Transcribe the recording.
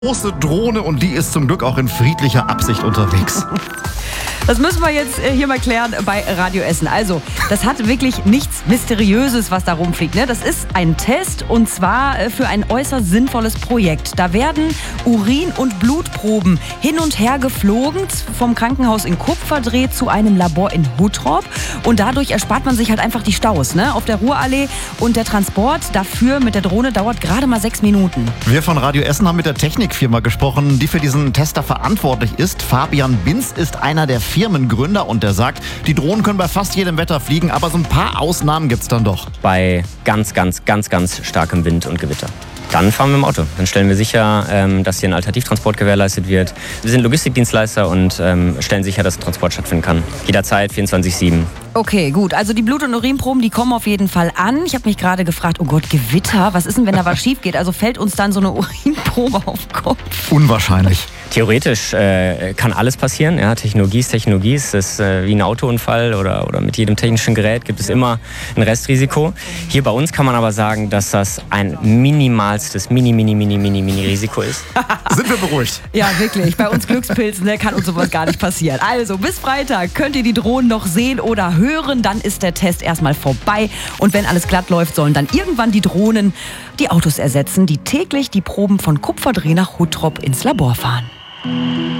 Große Drohne und die ist zum Glück auch in friedlicher Absicht unterwegs. Das müssen wir jetzt hier mal klären bei Radio Essen. Also, das hat wirklich nichts Mysteriöses, was da rumfliegt. Ne? Das ist ein Test und zwar für ein äußerst sinnvolles Projekt. Da werden Urin- und Blutproben hin und her geflogen vom Krankenhaus in Kupferdreh zu einem Labor in Huttrop. Und dadurch erspart man sich halt einfach die Staus, ne? Auf der Ruhrallee. Und der Transport dafür mit der Drohne dauert gerade mal 6 Minuten. Wir von Radio Essen haben mit der Technikfirma gesprochen, die für diesen Tester verantwortlich ist. Fabian Binz ist einer der Firmengründer und der sagt, die Drohnen können bei fast jedem Wetter fliegen, aber so ein paar Ausnahmen gibt's dann doch. Bei ganz starkem Wind und Gewitter. Dann fahren wir im Auto. Dann stellen wir sicher, dass hier ein Alternativtransport gewährleistet wird. Wir sind Logistikdienstleister und stellen sicher, dass Transport stattfinden kann. Jederzeit, 24/7. Okay, gut. Also die Blut- und Urinproben, die kommen auf jeden Fall an. Ich habe mich gerade gefragt, oh Gott, Gewitter, was ist denn, wenn da was schief geht? Also fällt uns dann so eine Urinprobe auf den Kopf? Unwahrscheinlich. Theoretisch kann alles passieren. Ja, Technologie ist Technologie. Es ist wie ein Autounfall oder mit jedem technischen Gerät gibt es immer ein Restrisiko. Hier bei uns kann man aber sagen, dass das ein minimalstes Mini-Risiko ist. Sind wir beruhigt? Ja, wirklich. Bei uns Glückspilzen, ne, kann uns sowas gar nicht passieren. Also bis Freitag könnt ihr die Drohnen noch sehen oder hören. Dann ist der Test erstmal vorbei. Und wenn alles glatt läuft, sollen dann irgendwann die Drohnen die Autos ersetzen, die täglich die Proben von Kupferdreh nach Huttrop ins Labor fahren.